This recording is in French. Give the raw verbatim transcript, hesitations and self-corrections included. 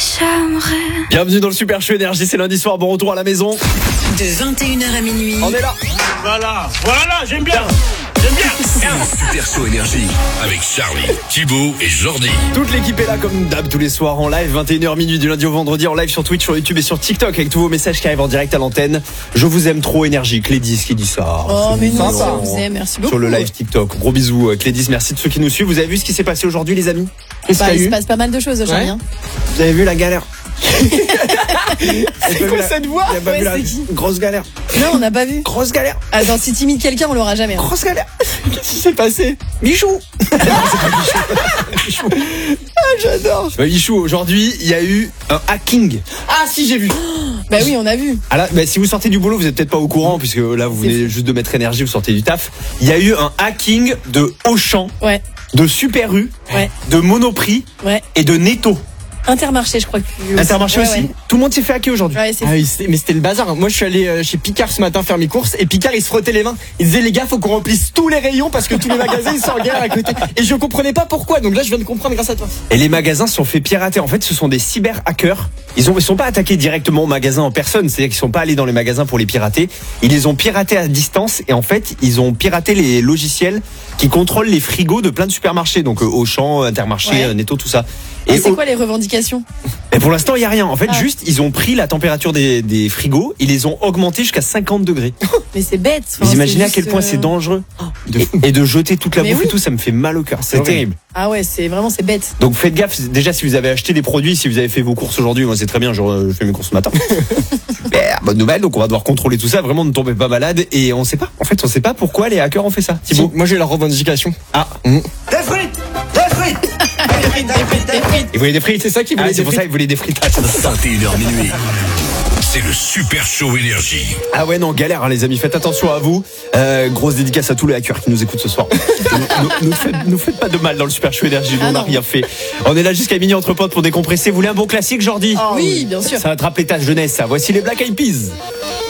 j'aimerais. Bienvenue dans le Super Show Énergie, c'est lundi soir, bon retour à la maison. De vingt et une heures à minuit. On est là. Voilà, voilà, j'aime bien. J'aime bien. Super Show Énergie avec Charlie, Thibaut et Jordi. Toute l'équipe est là comme d'hab tous les soirs en live, vingt et une heures minuit du lundi au vendredi, en live sur Twitch, sur YouTube et sur TikTok avec tous vos messages qui arrivent en direct à l'antenne. Je vous aime trop, Énergie. Clédis qui dit ça. Oh, mais non, sympa, on vous aime, merci beaucoup. Sur le live TikTok. Gros bisous, euh, Clédis. Merci de ceux qui nous suivent. Vous avez vu ce qui s'est passé aujourd'hui, les amis? Qu'est-ce Bah, qu'il y a il eu se passe pas mal de choses aujourd'hui. Ouais. Hein. Vous avez vu la galère? C'est quoi cette voix? Il y a pas Ouais, vu la c'est qui? grosse galère. Non, on n'a pas vu. Grosse galère. Attends, si t'imites quelqu'un, on l'aura jamais. Hein. Grosse galère. Qu'est-ce qui s'est passé? Michou. Michou. Ah, j'adore. Bah, Michou, aujourd'hui, il y a eu un hacking. Ah, si, j'ai vu. Bah oui, on a vu. Ah là, bah, si vous sortez du boulot, vous êtes peut-être pas au courant, puisque là, vous venez juste de mettre Énergie, vous sortez du taf. Il y a eu un hacking de Auchan, Ouais, de Super U, ouais, de Monoprix ouais. et de Netto. Intermarché, je crois que. Intermarché Ouais, aussi. ouais. Tout le monde s'est fait hacker aujourd'hui. Ouais, c'est Ah oui, c'est- mais c'était le bazar. Moi, je suis allé euh, chez Picard ce matin faire mes courses et Picard, il se frottait les mains. Il disait, les gars, faut qu'on remplisse tous les rayons parce que tous les magasins, ils sont en guerre à côté. Et je comprenais pas pourquoi. Donc là, je viens de comprendre grâce à toi. Et les magasins se sont fait pirater. En fait, ce sont des cyber-hackers. Ils ont, ils sont pas attaqués directement au magasin en personne. C'est-à-dire qu'ils sont pas allés dans les magasins pour les pirater. Ils les ont piratés à distance. Et en fait, ils ont piraté les logiciels qui contrôlent les frigos de plein de supermarchés. Donc, euh, Auchan, Intermarché, Ouais. euh, Netto, tout ça. Et c'est au- quoi les revendications? et pour l'instant, il y a rien. En fait, Ah. juste, ils ont pris la température des, des frigos. Ils les ont augmentés jusqu'à cinquante degrés. Mais c'est bête. Enfin, Vous c'est imaginez à juste, quel point euh, c'est dangereux et, et de jeter toute la Mais bouffe oui. et tout, ça me fait mal au cœur. C'est horrible. terrible. Ah ouais, c'est vraiment, c'est bête. Donc faites gaffe, déjà si vous avez acheté des produits, si vous avez fait vos courses aujourd'hui, moi c'est très bien, je, je fais mes courses ce matin. Mais, bonne nouvelle, donc on va devoir contrôler tout ça, vraiment ne tombez pas malade et on sait pas, en fait on sait pas pourquoi les hackers ont fait ça. Si, Thibaut. moi, j'ai la revendication. Ah, Des frites, des frites. ils voulaient des frites, C'est ça qu'ils ah, voulaient c'est des pour ça frites. qu'ils voulaient des frites. Ah, c'est ça. vingt et une heures minuit. C'est le Super Show Énergie. Ah ouais non, galère hein, les amis, faites attention à vous. Euh, grosse dédicace à tous les hackers qui nous écoutent ce soir. nous, nous, nous faites, nous faites pas de mal dans le Super Show Énergie, nous, Ah on n'a non. rien fait. On est là jusqu'à minuit entre potes pour décompresser. Vous voulez un bon classique Jordi? Oui, bien sûr. Ça attrape les tâches jeunesse, ça. Voici les Black Eyed Peas.